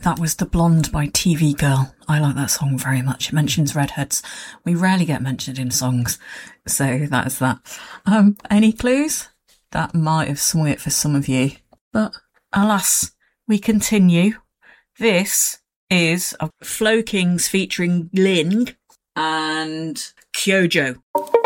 that was The Blonde by TV Girl. I like that song very much. It mentions redheads. We rarely get mentioned in songs, so that's that. Any clues? That might have swung it for some of you. But alas, we continue. This is Flo Kings featuring Ling and Kyojo.